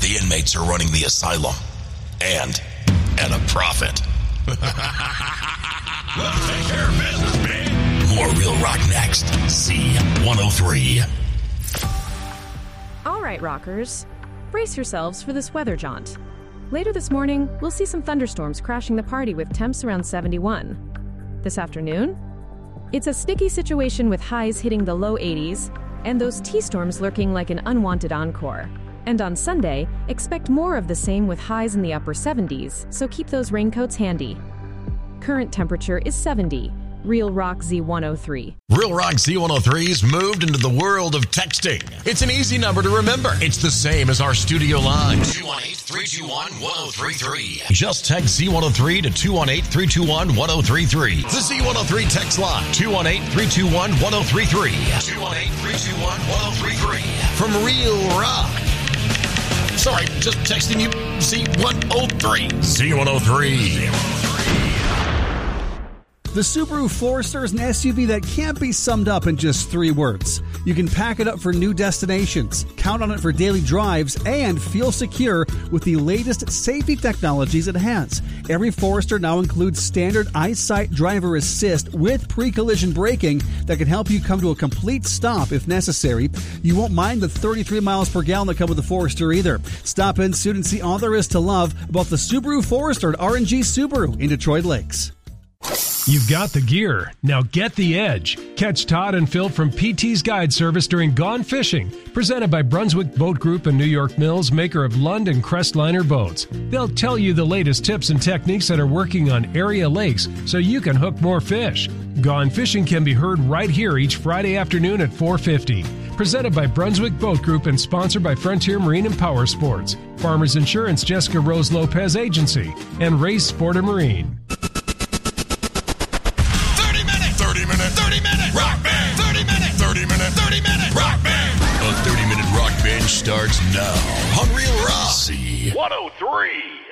The inmates are running the asylum. And at a profit. We'll take care of business, man. More Real Rock next. Z103. All right, rockers. Brace yourselves for this weather jaunt. Later this morning, we'll see some thunderstorms crashing the party with temps around 71. This afternoon, it's a sticky situation with highs hitting the low 80s and those T-storms lurking like an unwanted encore. And on Sunday, expect more of the same with highs in the upper 70s, so keep those raincoats handy. Current temperature is 70. Real Rock Z103. Real Rock Z103's moved into the world of texting. It's an easy number to remember. It's the same as our studio line. 218-321-1033. Just text Z103 to 218-321-1033. The Z103 text line. 218-321-1033. 218-321-1033. From Real Rock. Sorry, just texting you Z103. Z103. The Subaru Forester is an SUV that can't be summed up in just 3 words. You can pack it up for new destinations, count on it for daily drives, and feel secure with the latest safety technologies it has. Every Forester now includes standard EyeSight driver assist with pre-collision braking that can help you come to a complete stop if necessary. You won't mind the 33 miles per gallon that come with the Forester either. Stop in soon and see all there is to love about the Subaru Forester at R&G Subaru in Detroit Lakes. You've got the gear. Now get the edge. Catch Todd and Phil from PT's Guide Service during Gone Fishing, presented by Brunswick Boat Group and New York Mills, maker of Lund and Crestliner boats. They'll tell you the latest tips and techniques that are working on area lakes so you can hook more fish. Gone Fishing can be heard right here each Friday afternoon at 4:50. Presented by Brunswick Boat Group and sponsored by Frontier Marine and Power Sports, Farmers Insurance Jessica Rose Lopez Agency, and Race Sport and Marine. 30-minute rock band. 30-minute rock band. A 30-minute rock band starts now on Real Rock. Z103.